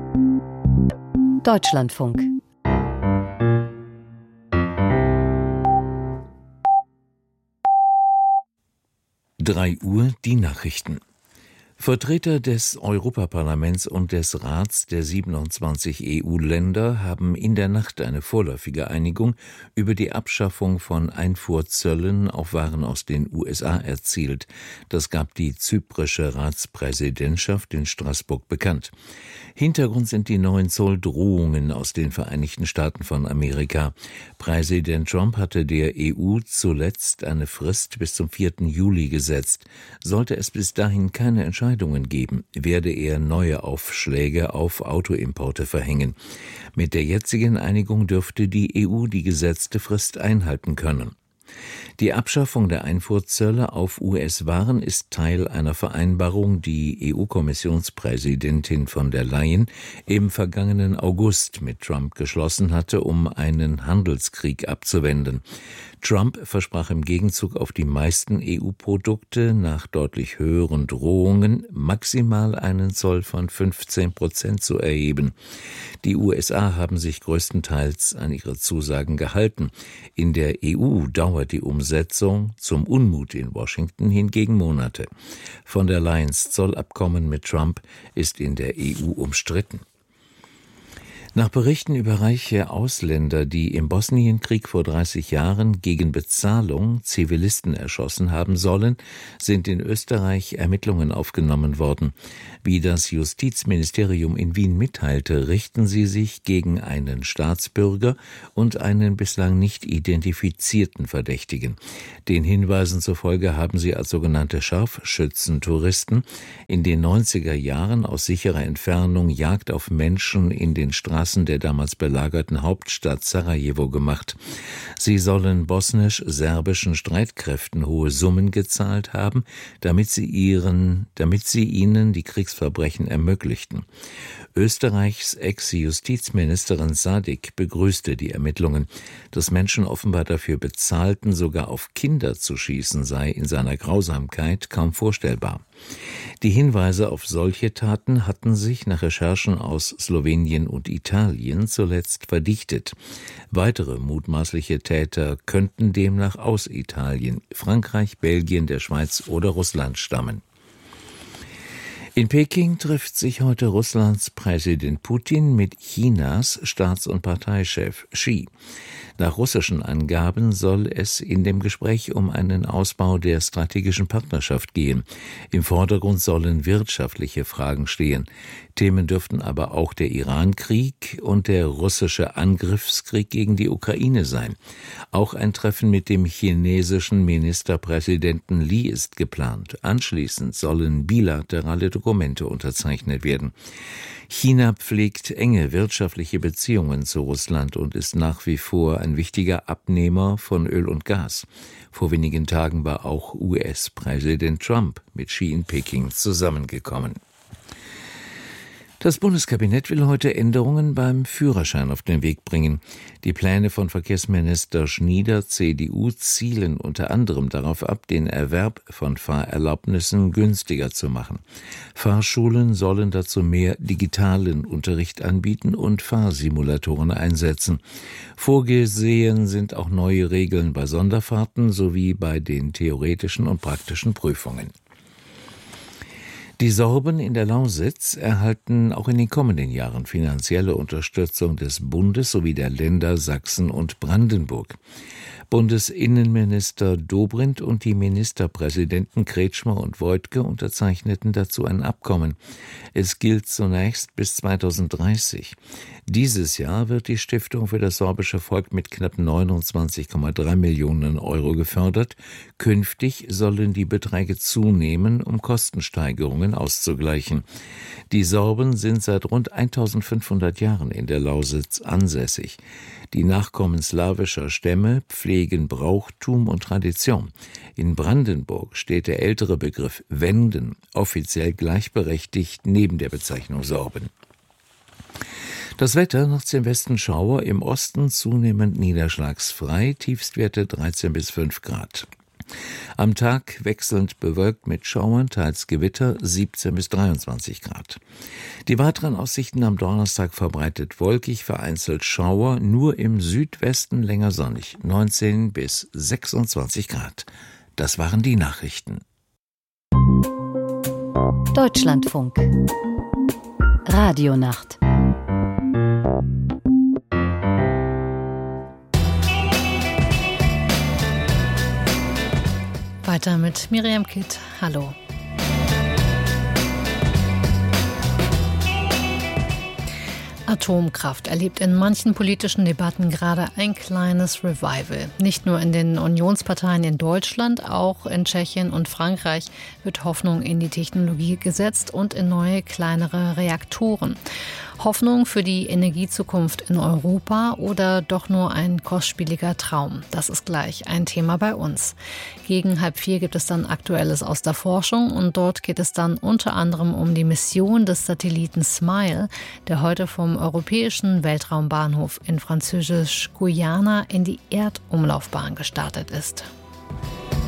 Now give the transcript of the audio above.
Deutschlandfunk. Uhr die Nachrichten. Vertreter des Europaparlaments und des Rats der 27 EU-Länder haben in der Nacht eine vorläufige Einigung über die Abschaffung von Einfuhrzöllen auf Waren aus den USA erzielt. Das gab die zyprische Ratspräsidentschaft in Straßburg bekannt. Hintergrund sind die neuen Zolldrohungen aus den Vereinigten Staaten von Amerika. Präsident Trump hatte der EU zuletzt eine Frist bis zum 4. Juli gesetzt. Sollte es bis dahin keine Entscheidungen geben, werde er neue Aufschläge auf Autoimporte verhängen. Mit der jetzigen Einigung dürfte die EU die gesetzte Frist einhalten können. Die Abschaffung der Einfuhrzölle auf US-Waren ist Teil einer Vereinbarung, die EU-Kommissionspräsidentin von der Leyen im vergangenen August mit Trump geschlossen hatte, um einen Handelskrieg abzuwenden. Trump versprach im Gegenzug auf die meisten EU-Produkte nach deutlich höheren Drohungen maximal einen Zoll von 15% zu erheben. Die USA haben sich größtenteils an ihre Zusagen gehalten. In der EU dauert die Umsetzung zum Unmut in Washington hingegen Monate. Von der Leyens Zollabkommen mit Trump ist in der EU umstritten. Nach Berichten über reiche Ausländer, die im Bosnienkrieg vor 30 Jahren gegen Bezahlung Zivilisten erschossen haben sollen, sind in Österreich Ermittlungen aufgenommen worden. Wie das Justizministerium in Wien mitteilte, richten sie sich gegen einen Staatsbürger und einen bislang nicht identifizierten Verdächtigen. Den Hinweisen zufolge haben sie als sogenannte Scharfschützen-Touristen in den 90er Jahren aus sicherer Entfernung Jagd auf Menschen in den Straßen der damals belagerten Hauptstadt Sarajevo gemacht. Sie sollen bosnisch-serbischen Streitkräften hohe Summen gezahlt haben, damit sie ihnen die Kriegsverbrechen ermöglichten. Österreichs Ex-Justizministerin Sadik begrüßte die Ermittlungen. Dass Menschen offenbar dafür bezahlten, sogar auf Kinder zu schießen, sei in seiner Grausamkeit kaum vorstellbar. Die Hinweise auf solche Taten hatten sich nach Recherchen aus Slowenien und Italien zuletzt verdichtet. Weitere mutmaßliche Täter könnten demnach aus Italien, Frankreich, Belgien, der Schweiz oder Russland stammen. In Peking trifft sich heute Russlands Präsident Putin mit Chinas Staats- und Parteichef Xi. Nach russischen Angaben soll es in dem Gespräch um einen Ausbau der strategischen Partnerschaft gehen. Im Vordergrund sollen wirtschaftliche Fragen stehen. Themen dürften aber auch der Iran-Krieg und der russische Angriffskrieg gegen die Ukraine sein. Auch ein Treffen mit dem chinesischen Ministerpräsidenten Li ist geplant. Anschließend sollen bilaterale Dokumente unterzeichnet werden. China pflegt enge wirtschaftliche Beziehungen zu Russland und ist nach wie vor ein wichtiger Abnehmer von Öl und Gas. Vor wenigen Tagen war auch US-Präsident Trump mit Xi in Peking zusammengekommen. Das Bundeskabinett will heute Änderungen beim Führerschein auf den Weg bringen. Die Pläne von Verkehrsminister Schnieder, CDU, zielen unter anderem darauf ab, den Erwerb von Fahrerlaubnissen günstiger zu machen. Fahrschulen sollen dazu mehr digitalen Unterricht anbieten und Fahrsimulatoren einsetzen. Vorgesehen sind auch neue Regeln bei Sonderfahrten sowie bei den theoretischen und praktischen Prüfungen. Die Sorben in der Lausitz erhalten auch in den kommenden Jahren finanzielle Unterstützung des Bundes sowie der Länder Sachsen und Brandenburg. Bundesinnenminister Dobrindt und die Ministerpräsidenten Kretschmer und Woidke unterzeichneten dazu ein Abkommen. Es gilt zunächst bis 2030. Dieses Jahr wird die Stiftung für das sorbische Volk mit knapp 29,3 Millionen Euro gefördert. Künftig sollen die Beträge zunehmen, um Kostensteigerungen auszugleichen. Die Sorben sind seit rund 1500 Jahren in der Lausitz ansässig. Die Nachkommen slawischer Stämme pflegen Brauchtum und Tradition. In Brandenburg steht der ältere Begriff Wenden offiziell gleichberechtigt neben der Bezeichnung Sorben. Das Wetter: nachts im Westen Schauer, im Osten zunehmend niederschlagsfrei, Tiefstwerte 13 bis 5 Grad. Am Tag wechselnd bewölkt mit Schauern, teils Gewitter, 17 bis 23 Grad. Die weiteren Aussichten am Donnerstag verbreitet wolkig, vereinzelt Schauer, nur im Südwesten länger sonnig, 19 bis 26 Grad. Das waren die Nachrichten. Deutschlandfunk Radionacht. Weiter mit Miriam Kitt. Hallo. Atomkraft erlebt in manchen politischen Debatten gerade ein kleines Revival. Nicht nur in den Unionsparteien in Deutschland, auch in Tschechien und Frankreich wird Hoffnung in die Technologie gesetzt und in neue, kleinere Reaktoren. Hoffnung für die Energiezukunft in Europa oder doch nur ein kostspieliger Traum? Das ist gleich ein Thema bei uns. Gegen 3:30 gibt es dann Aktuelles aus der Forschung und dort geht es dann unter anderem um die Mission des Satelliten SMILE, der heute vom Europäischen Weltraumbahnhof in Französisch-Guyana in die Erdumlaufbahn gestartet ist.